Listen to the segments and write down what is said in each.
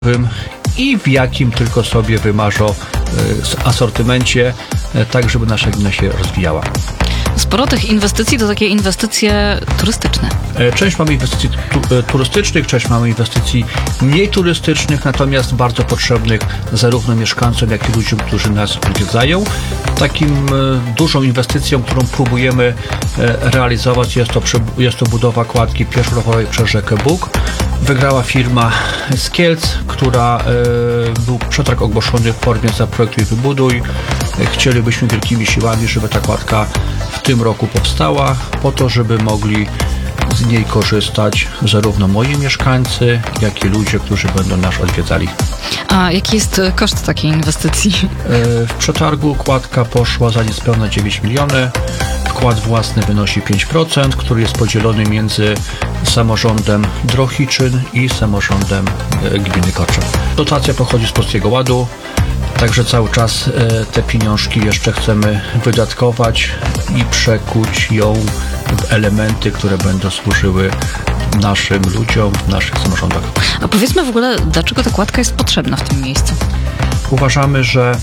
i w jakim tylko sobie wymarzą asortymencie, tak żeby nasza gmina się rozwijała. Sporo tych inwestycji to takie inwestycje turystyczne. Część mamy inwestycji turystycznych, część mamy inwestycji mniej turystycznych, natomiast bardzo potrzebnych zarówno mieszkańcom, jak i ludziom, którzy nas odwiedzają. Takim dużą inwestycją, którą próbujemy realizować, jest to budowa kładki pieszo-rowerowej przez rzekę Bóg. Wygrała firma z Kielc, która był przetarg ogłoszony w formie Zaprojektuj, wybuduj. Chcielibyśmy wielkimi siłami, żeby ta kładka w tym roku powstała, po to, żeby mogli z niej korzystać zarówno moi mieszkańcy, jak i ludzie, którzy będą nas odwiedzali. A jaki jest koszt takiej inwestycji? W przetargu kładka poszła za niespełna 9 miliony. Wkład własny wynosi 5%, który jest podzielony między samorządem Drohiczyn i samorządem gminy Korczew. Dotacja pochodzi z Polskiego Ładu, także cały czas te pieniążki jeszcze chcemy wydatkować i przekuć ją w elementy, które będą służyły naszym ludziom w naszych samorządach. A powiedzmy w ogóle, dlaczego ta kładka jest potrzebna w tym miejscu? Uważamy, że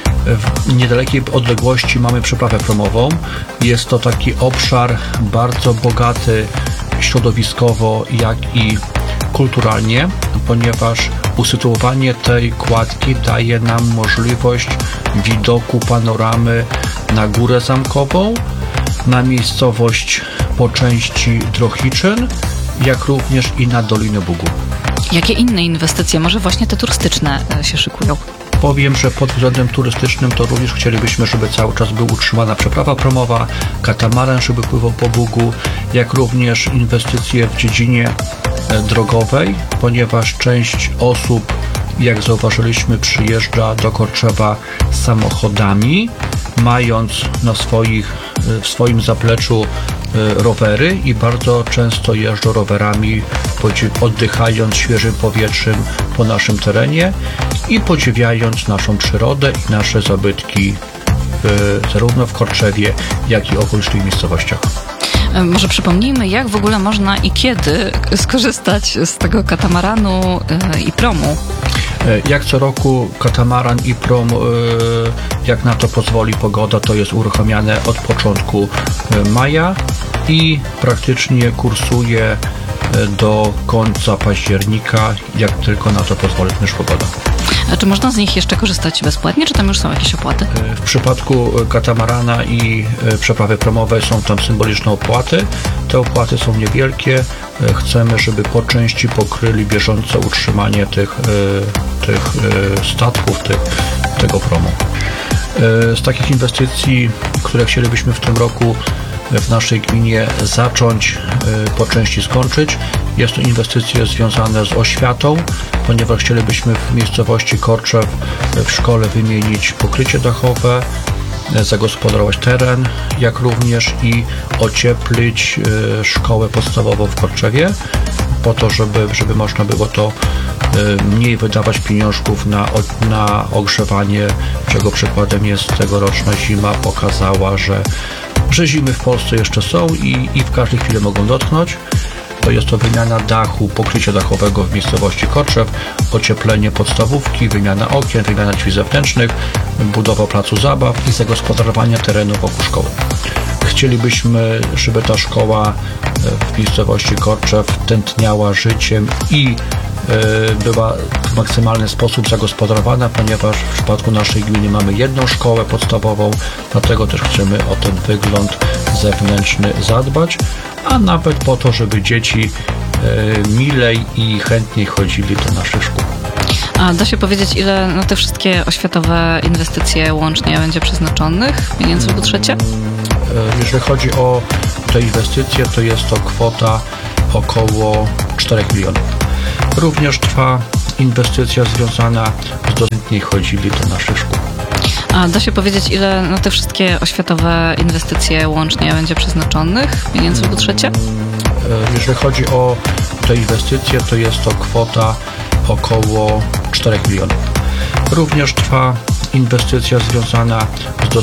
w niedalekiej odległości mamy przeprawę promową. Jest to taki obszar bardzo bogaty środowiskowo, jak i kulturalnie, ponieważ usytuowanie tej kładki daje nam możliwość widoku panoramy na Górę Zamkową, na miejscowość po części Drohiczyn, jak również i na Dolinę Bugu. Jakie inne inwestycje, może właśnie te turystyczne, się szykują? Powiem, że pod względem turystycznym to również chcielibyśmy, żeby cały czas była utrzymana przeprawa promowa, katamaran, żeby pływał po Bugu, jak również inwestycje w dziedzinie drogowej, ponieważ część osób, jak zauważyliśmy, przyjeżdża do Korczewa samochodami, mając w swoim zapleczu rowery i bardzo często jeżdżą rowerami, oddychając świeżym powietrzem po naszym terenie i podziwiając naszą przyrodę i nasze zabytki zarówno w Korczewie, jak i okolicznych miejscowościach. Może przypomnijmy, jak w ogóle można i kiedy skorzystać z tego katamaranu i promu? Jak co roku katamaran i prom, jak na to pozwoli pogoda, to jest uruchamiane od początku maja i praktycznie kursuje do końca października, jak tylko na to pozwoli też pogoda. A czy można z nich jeszcze korzystać bezpłatnie, czy tam już są jakieś opłaty? W przypadku katamarana i przeprawy promowej są tam symboliczne opłaty. Te opłaty są niewielkie. Chcemy, żeby po części pokryli bieżące utrzymanie tych statków, tego promu. Z takich inwestycji, które chcielibyśmy w tym roku w naszej gminie zacząć, po części skończyć, jest to inwestycje związane z oświatą, ponieważ chcielibyśmy w miejscowości Korczew w szkole wymienić pokrycie dachowe, zagospodarować teren, jak również i ocieplić szkołę podstawową w Korczewie, po to, żeby można było to mniej wydawać pieniążków na ogrzewanie, czego przykładem jest tegoroczna zima. Pokazała, że zimy w Polsce jeszcze są i w każdej chwili mogą dotknąć. To jest to wymiana dachu, pokrycia dachowego w miejscowości Korczew, ocieplenie podstawówki, wymiana okien, wymiana drzwi zewnętrznych, budowa placu zabaw i zagospodarowanie terenu wokół szkoły. Chcielibyśmy, żeby ta szkoła w miejscowości Korczew tętniała życiem i była w maksymalny sposób zagospodarowana, ponieważ w przypadku naszej gminy mamy jedną szkołę podstawową, dlatego też chcemy o ten wygląd zewnętrzny zadbać, a nawet po to, żeby dzieci milej i chętniej chodzili do naszych szkół. A da się powiedzieć, ile na te wszystkie oświatowe inwestycje łącznie będzie przeznaczonych pieniędzy w budżecie? Jeżeli chodzi o te inwestycje, to jest to kwota około 4 milionów. Również trwa inwestycja związana z dostępniej chodzili do naszych szkół. A da się powiedzieć, ile na te wszystkie oświatowe inwestycje łącznie będzie przeznaczonych pieniędzy w budżecie? Jeżeli chodzi o te inwestycje, to jest to kwota około 4 milionów. Również trwa inwestycja związana z